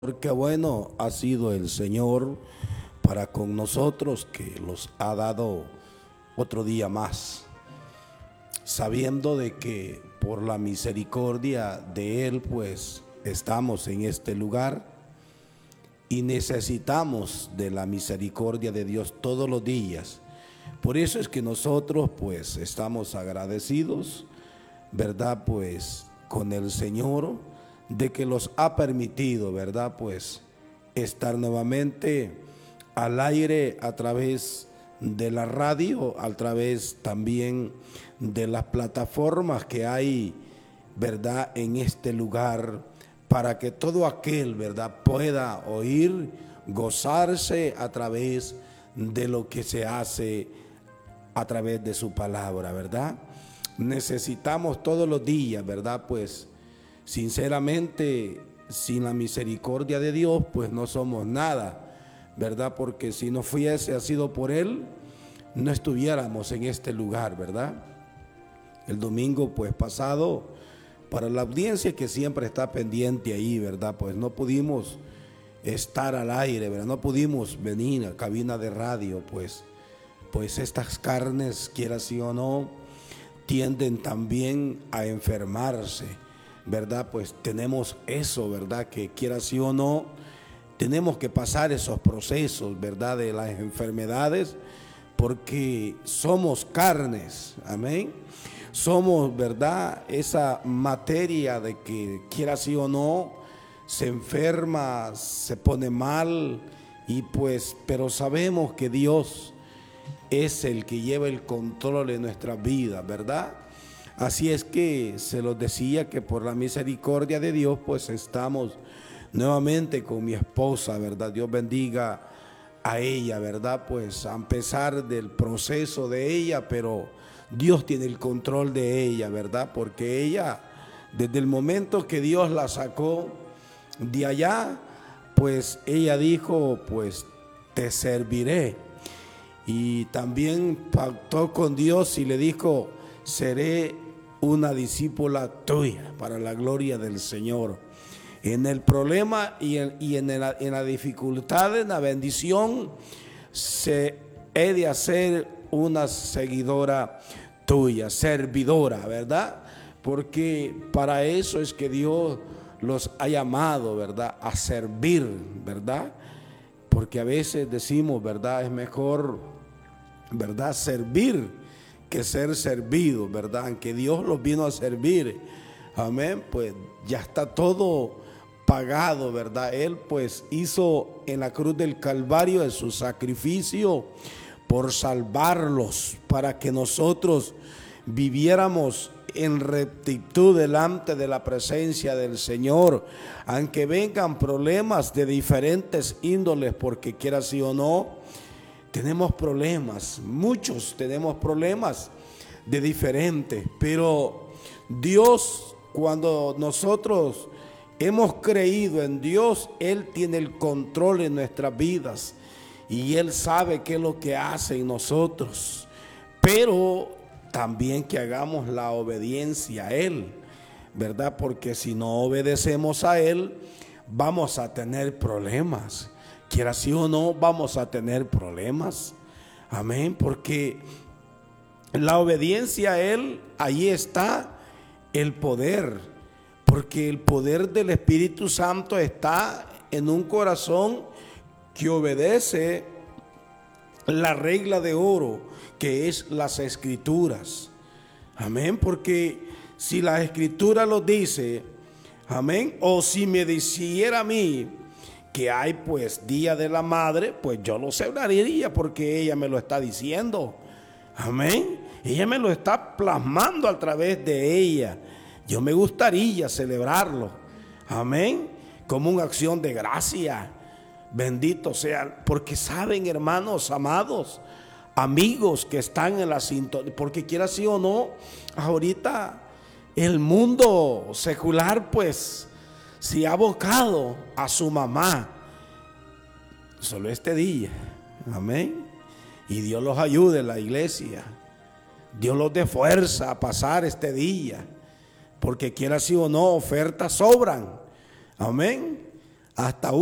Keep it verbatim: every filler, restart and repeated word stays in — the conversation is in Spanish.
Porque bueno ha sido el Señor para con nosotros, que los ha dado otro día más, sabiendo de que por la misericordia de Él pues estamos en este lugar y necesitamos de la misericordia de Dios todos los días. Por eso es que nosotros pues estamos agradecidos, ¿verdad? Pues con el Señor, de que los ha permitido, ¿verdad? Pues estar nuevamente al aire a través de la radio, a través también de las plataformas que hay, ¿verdad? En este lugar, para que todo aquel, ¿verdad? Pueda oír, gozarse a través de lo que se hace a través de su palabra, ¿verdad? Necesitamos todos los días, ¿verdad? Pues sinceramente, sin la misericordia de Dios, pues no somos nada, ¿verdad? Porque si no fuese ha sido por Él, no estuviéramos en este lugar, ¿verdad? El domingo, pues pasado, para la audiencia que siempre está pendiente ahí, ¿verdad? Pues no pudimos estar al aire, ¿verdad? No pudimos venir a cabina de radio, pues, pues estas carnes, quiera sí o no, tienden también a enfermarse, ¿verdad? Pues tenemos eso, ¿verdad? Que quiera sí o no, tenemos que pasar esos procesos, ¿verdad? De las enfermedades, porque somos carnes, amén. Somos, ¿verdad? Esa materia de que quiera sí o no, se enferma, se pone mal, y pues, pero sabemos que Dios es el que lleva el control de nuestra vida, ¿verdad? Así es que se los decía que por la misericordia de Dios pues estamos nuevamente con mi esposa, ¿verdad? Dios bendiga a ella, ¿verdad? Pues a pesar del proceso de ella, pero Dios tiene el control de ella, ¿verdad? Porque ella, desde el momento que Dios la sacó de allá, pues ella dijo, pues te serviré. Y también pactó con Dios y le dijo, seré una discípula tuya para la gloria del Señor. En el problema y en, y en, la, en la dificultad, en la bendición, se he de hacer una seguidora tuya, servidora, ¿verdad? Porque para eso es que Dios los ha llamado, ¿verdad? A servir, ¿verdad? Porque a veces decimos, ¿verdad? Es mejor, ¿verdad? Servir que ser servido, ¿verdad? Aunque Dios los vino a servir, amén, pues ya está todo pagado, ¿verdad? Él pues hizo en la cruz del Calvario de su sacrificio por salvarlos, para que nosotros viviéramos en rectitud delante de la presencia del Señor, aunque vengan problemas de diferentes índoles, porque quiera sí o no, tenemos problemas, muchos tenemos problemas de diferentes, pero Dios, cuando nosotros hemos creído en Dios, Él tiene el control en nuestras vidas y Él sabe qué es lo que hace en nosotros, pero también que hagamos la obediencia a Él, ¿verdad? Porque si no obedecemos a Él, vamos a tener problemas. Quiera sí o no, vamos a tener problemas. Amén. Porque la obediencia a Él, ahí está el poder. Porque el poder del Espíritu Santo está en un corazón que obedece la regla de oro, que es las Escrituras. Amén. Porque si la Escritura lo dice, amén, o si me decidiera a mí que hay pues Día de la Madre, pues yo lo celebraría porque ella me lo está diciendo. Amén. Ella me lo está plasmando a través de ella. Yo me gustaría celebrarlo. Amén. Como una acción de gracia. Bendito sea. Porque saben, hermanos amados, amigos que están en la sintonía, porque quiera sí o no, ahorita el mundo secular pues se ha abocado a su mamá solo este día, amén, y Dios los ayude en la iglesia, Dios los dé fuerza a pasar este día, porque quiera sí o no, ofertas sobran, amén, hasta